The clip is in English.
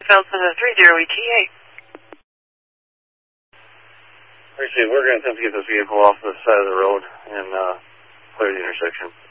Delta 30 ETA. Appreciate it. We're going to attempt to get this vehicle off the side of the road and clear the intersection.